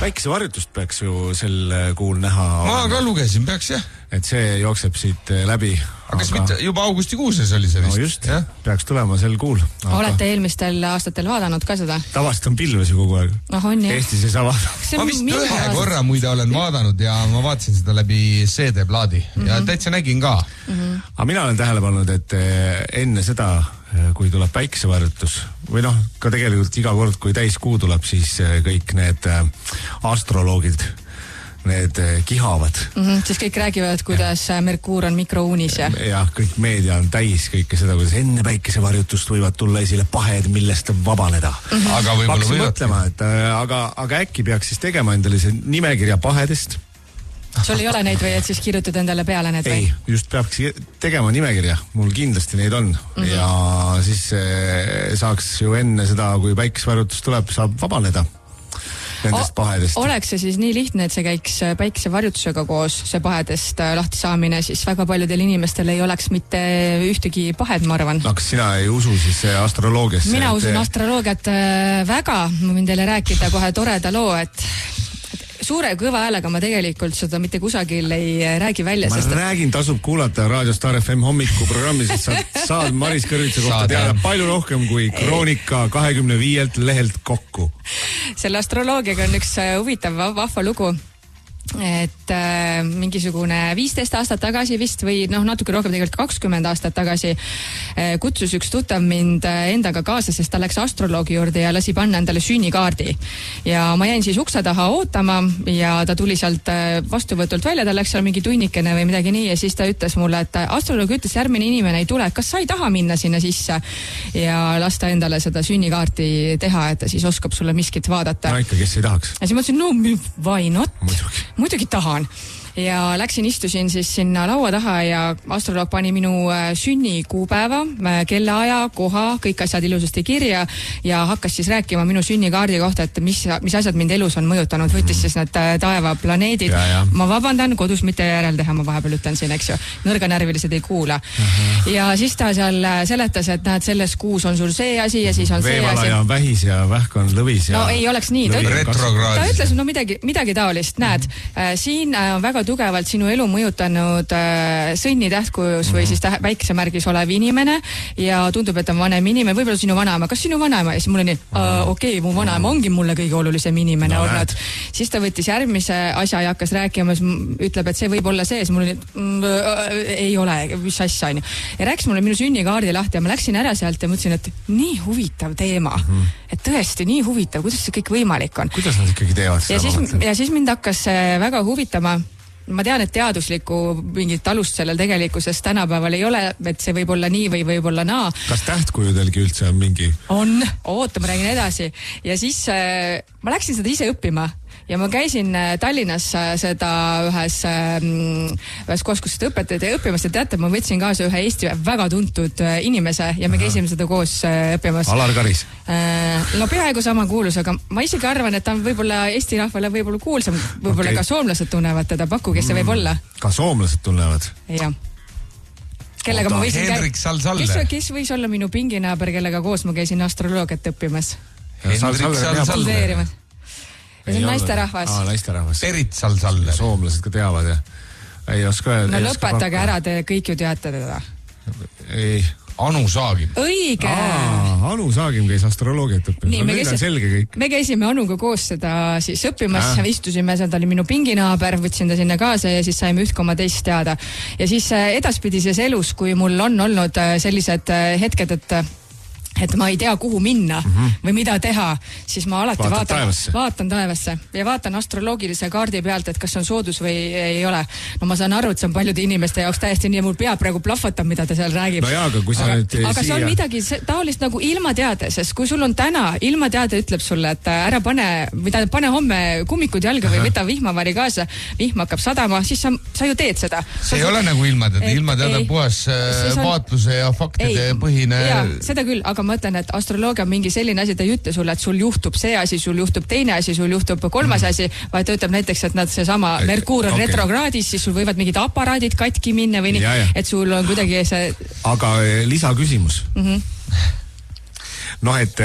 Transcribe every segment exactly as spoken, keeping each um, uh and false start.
päikesevarjutust peaks ju sel kuul näha. Ma ka lugesin, peaks jah. Et see jookseb siit läbi. Aga kas mitte juba augustikuuses oli see vist? No just, jah? Peaks tulema sel kuul. Aga... Olete eelmistel aastatel vaadanud ka seda? Tavaliselt on pilves ju kogu aeg. Oh, on, jah. Eestis ei saa vaadata. Ma vist ühe aastat... korra muide olen vaadanud ja ma vaatasin seda läbi C D-plaadi mm-hmm. ja täitsa nägin ka. Mm-hmm. Aga mina olen tähele pannud, et enne seda, kui tuleb päikesevarjutus või noh, ka tegelikult iga kord, kui täiskuu tuleb, siis kõik need astroloogid need kihavad. Mm-hmm, siis kõik räägivad, kuidas ja. Merkuur on mikrouunis ja... Ja kõik meedia on täis kõike seda, kuidas enne päikesevarjutust võivad tulla esile pahed, millest vabaneda. Mm-hmm. Aga võib-olla võivad... mõtlema, et aga, aga äkki peaks siis tegema endale see nimekirja pahedest. Sul ei ole neid või, et siis kirjutad endale peale need või? Ei, just peaks tegema nimekirja. Mul kindlasti neid on. Mm-hmm. Ja siis saaks ju enne seda, kui päikesevarjutus tuleb, saab vabaneda. Nendest pahedest. Oleks see siis nii lihtne, et see käiks päikesevarjutusega koos, see pahedest lahti saamine, siis väga paljudel inimestel ei oleks mitte ühtegi pahed, ma arvan. No, kas sina ei usu siis astroloogiasse? Mina usun et... astroloogiat väga. Ma võin teile rääkida kohe toreda loo, et suure kõva häälega ma tegelikult seda mitte kusagil ei räägi välja. Ma sest räägin, tasub kuulata Radio Star F M hommikuprogrammi, sest saad, saad Maris Kõrvitsa kohta teada palju rohkem kui Kroonika kahekümne viielt lehelt kokku. Selle astroloogiaga on üks huvitav vahva lugu. Et äh, mingisugune viisteist aastat tagasi vist või noh, natuke rohkem tegelikult kakskümmend aastat tagasi äh, kutsus üks tuttav mind äh, endaga kaasa, sest ta läks astroloogi juurde ja lasi panna endale sünnikaardi. Ja ma jäin siis ukse taha ootama ja ta tuli sealt äh, vastuvõtult välja, ta läks seal mingi tunnikene või midagi nii ja siis ta ütles mulle, et astroloog ütles, järgmine inimene ei tule, kas sa ei taha minna sinna sisse ja lasta endale seda sünnikaarti teha, et ta siis oskab sulle miskit vaadata. No ikka, kes ei tahaks? Ja siis ma ütlesin, no why not? Muidugi. Muidugi tahan. Ja läksin, istusin siis sinna laua taha ja astroloog pani minu sünnikuupäeva, kellaaja, koha, kõik asjad ilusasti kirja ja hakkas siis rääkima minu sünnikaardi kohta, et mis, mis asjad mind elus on mõjutanud. Võttis siis need taevaplaneedid. Ja, ja. Ma vabandan, kodus mitte järel teha, ma vahepeal ütlen siin, eks ju. Nõrganärvilised ei kuula. Uh-huh. Ja siis ta seal seletas, et näed, selles kuus on sul see asi ja siis on see asi. Veevalaja on vähis ja vähk on lõvis. Ja no ei oleks nii. Ta, ta ütles, no midagi, midagi taolist. Näed, uh-huh. siin on väga tugevalt sinu elu mõjutanud äh, sõnnitähtkujus mm-hmm. või siis täh- väiksemärgis olev inimene ja tundub, et on vanem inimene, võib-olla sinu vanaema. Kas sinu vanaema? Ja siis mulle nii, okei, okay, mu vanaema ongi mulle kõige olulisem inimene no, olnud. Siis ta võttis järgmise asja ja hakkas rääkima, ütleb, et see võib olla see, siis mulle nii, mm, ei ole, mis asja on. Ja rääkis mulle minu sünnikaardi lahti ja ma läksin ära sealt ja mõtlesin, et nii huvitav teema. Mm-hmm. Et tõesti nii huvitav, kuidas see kõik võimalik on. Kuidas nad ikkagi teevad seda? Ja siis, ja siis mind hakkas väga huvitama. Ma tean, et teaduslikku mingit alust sellel tegelikkusest tänapäeval ei ole, et see võib olla nii või võib olla naa. Kas tähtkujudelgi üldse on mingi? On, oota, ma räägin edasi. Ja siis äh, ma läksin seda ise õppima ja ma käisin Tallinnas seda ühes, ühes kohas, kus seda õpetajad ja õppimas ja teate, ma võtsin kaasa ühe Eesti väga tuntud inimese ja me käisime seda koos õppimas. Alar Karis? No peaaegu sama kuulus, aga ma isegi arvan, et ta on võib-olla Eesti rahvale võib-olla kuulsam, võib-olla okay. Ka soomlased tunnevad teda, pakku, kes see võib olla. Ka soomlased tunnevad? Jah. Kellega Oota, ma võisin Hendrik Sal-Salle. Kes, kes võis olla minu pinginaaber, kellega koos ma käisin astroloogiat õppimas? Hendrik Sal-Salle. See on naisterahvas. Aa, naisterahvas. Perit Sal-Salle. Soomlased ka teavad ja ei oska... No lõpetage ära, te kõik ju teate teda. Ei. Anu Saagim. Õige. Aa, Anu Saagim käis astroloogiat õppimas. Nii, me, käisi, me käisime Anuga koos seda siis õppimas, äh. istusime, seal ta oli minu pinginaaber, võtsin ta sinna kaasa ja siis saime üht koma teist teada. Ja siis edaspidises elus, kui mul on olnud sellised hetked, et et ma ei tea, kuhu minna mm-hmm. või mida teha, siis ma alati Vaatad vaatan taevasse. vaatan taevasse ja vaatan astroloogilise kaardi pealt, et kas on soodus või ei ole. No ma saan aru, et see on paljude inimeste jaoks täiesti nii ja mul pea praegu plahvatab, mida ta seal räägib. No jaa, aga kui sa aga, nüüd aga siia... see on midagi taolist nagu ilma teade, sest kui sul on täna ilma teade ütleb sulle, et ära pane, mida pane homme kummikud jalga või võta vihmavari kaasa, vihm hakkab sadama, siis sa, sa ju teed seda. See ei ole nagu ilma teada, ilma teada puhas on... vaatluse ja faktide ei, põhine. Jaa, seda küll, aga ma ütlen, et astroloogia on mingi selline asi, ta ei ütle sulle, et sul juhtub see asi, sul juhtub teine asi, sul juhtub kolmas mm. asi, vaid ta ütleb näiteks, et nad seesama Merkuur on okay. retrograadis, siis sul võivad mingid aparaadid katki minna või nii, et sul on kuidagi see... Aga lisaküsimus. Mhm. noh, et,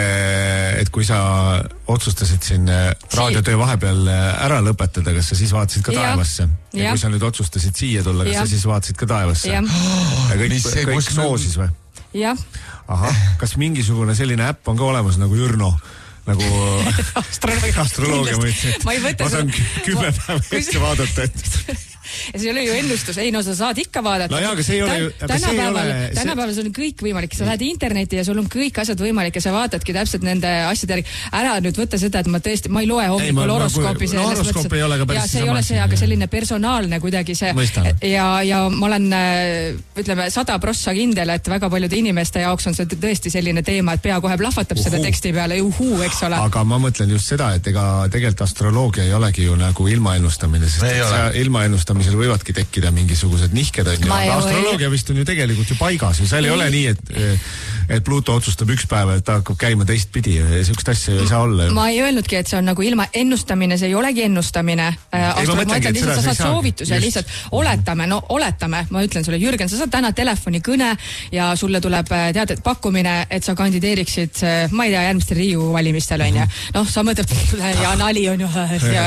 et kui sa otsustasid siin raadiotöö vahepeal ära lõpetada, kas sa siis vaatasid ka ja. taevasse? Ja, ja kui sa nüüd otsustasid siia tulla, kas ja. sa siis vaatasid ka taevasse? Ja, ja kõik, see, kõik soosis või? Jah. Ahah, kas mingisugune selline äpp on ka olemas nagu Jürno? Nagu astroloogia, astroloogia ma ütlesin, et ma, ma saan kümme päeva Eesti vaadata, et ja see ei ole ju ennustus, ei no sa saad ikka vaadata. No jaa, aga see ei ole ju... Tänapäeval, tänapäeval sul on kõik võimalik, sa lähed internetti ja sul on kõik asjad võimalik ja sa vaatadki täpselt nende asjade järgi. Ära nüüd võtta seda, et ma tõesti, ma ei loe hommikul horoskoopi. No horoskoop ei ole ka päris ja see ei ole see, aga selline personaalne kuidagi see. Ja, ja ma olen, ütleme, sada prossa kindel, et väga paljude inimeste jaoks on see tõesti selline teema, et pea kohe plahvatab seda teksti peale, juhuu, eks ole. Aga ma mõtlen just seda, et ega tegelikult astroloogia ei olegi ju nagu ilma ennustamine, sest ilma ennustamisel võivadki tekkida mingisugused nihked, on ju. Astroloogia vist on ju tegelikult ju paigas ja seal ei ole nii, et, et Pluto otsustab üks päev, et ta hakkab käima teist pidi ja sihukest asja ei saa olla. Ma ei öelnudki, et see on nagu ilma ennustamine, see ei olegi ennustamine. Astroloogia, ma ütlen lihtsalt, sa saad soovituse, lihtsalt oletame, no oletame, ma ütlen sulle, Jürgen, sa saad täna telefonikõne ja sulle tuleb tead, et pakkumine, et sa kandideeriksid, ma ei tea, järgmistel Riigikogu valimistel, on ju. Noh, sa mõtled, ja nali on ju,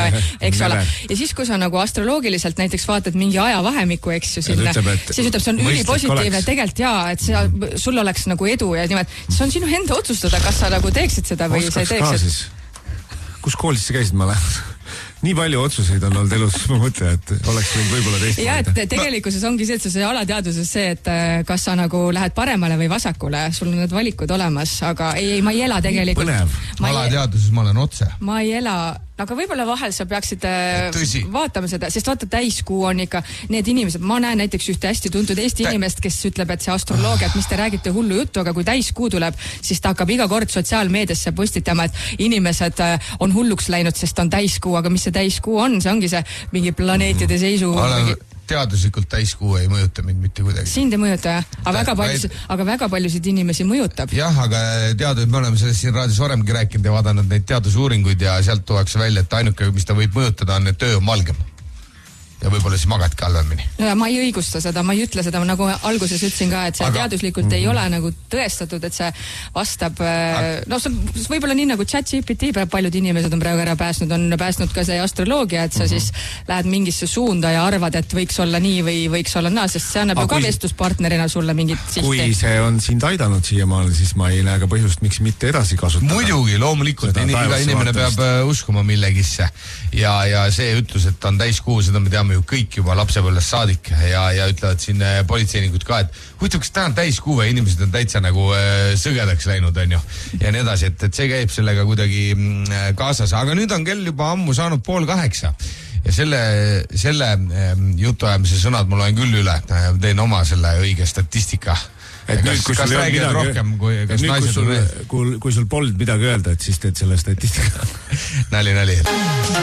eks ole. Ja siis, kui sa nagu astroloogiliselt näiteks vaatad mingi ajavahemiku, eks ju, sinna, siis ütleb, see on ülipositiivne tegelikult jaa, et see, sul oleks nagu edu ja nimelt, see on sinu enda otsustada, kas sa nagu teeksid seda või sa ei teeksid. Kus koolis sa käisid, ma lähen? Nii palju otsuseid on olnud elus, ma mõtlen, et oleks võinud võib-olla teist. Ja, et tegelikkuses ongi see, et see alateaduses see, et kas sa nagu lähed paremale või vasakule, sul on need valikud olemas, aga ei, ei ma ei ela tegelikult. Põnev. Alateaduses ma olen otse. Ma ei ela, aga võib-olla vahel sa peaksid Tõsi. vaatama seda, sest vaata täiskuu on ikka need inimesed, ma näen näiteks ühte hästi tuntud Eesti Tä... inimest, kes ütleb, et see astroloogia, et mis te räägite hullu juttu, aga kui täiskuu tuleb, siis ta hakkab iga kord sotsiaalmeediasse postitama, et inimesed on hulluks läinud, sest on täiskuu, aga mis see täiskuu on, see ongi see mingi planeetide seisu Olen... teaduslikult täiskuu ei mõjuta mind mitte kuidagi. Sind ei mõjuta, jah? Aga väga paljusid, aga väga paljusid inimesi mõjutab. Jah, aga teadus, me oleme sellest siin raadios varemgi rääkinud ja vaadanud neid teadusuuringuid ja sealt tuuakse välja, et ainuke, mis ta võib mõjutada, on, et töö on valgem. Ja võib-olla siis magadki halvemini. No, ma ei õigusta seda, ma ei ütle seda, nagu alguses ütlesin ka, et see aga... teaduslikult mm-hmm. ei ole nagu tõestatud, et see vastab, aga... no see võib-olla nii nagu ChatGPT, paljud inimesed on praegu ära pääsnud, on pääsnud ka see astroloogia, et sa mm-hmm. siis lähed mingisse suunda ja arvad, et võiks olla nii või võiks olla naa, sest see annab ju ka kui... vestluspartnerina sulle mingit sihti. Kui see on sind aidanud siiamaale, siis ma ei näe ka põhjust, miks mitte edasi kasutada. Muidugi, loomulikult, iga inimene peab uskuma millegisse ja, ja see ütlus, et on täiskuu, seda me teame ju kõik juba lapsepõlvest saadik ja, ja ütlevad siin politseinikud ka, et huvitav, kas täna täiskuu ja inimesed on täitsa nagu äh, sõgedaks läinud, on ju, ja nii edasi, et, et see käib sellega kuidagi mm, kaasas, aga nüüd on kell juba ammu saanud pool kaheksa ja selle, selle äh, jutuajamise sõnad ma loen küll üle, teen oma selle õige statistika. Et kas, nüüd, kui kas räägid midagi, rohkem, kui, kas nüüd, kui sul, kui, kui sul polnud midagi öelda, et siis teed selle statistika. Nali, nali.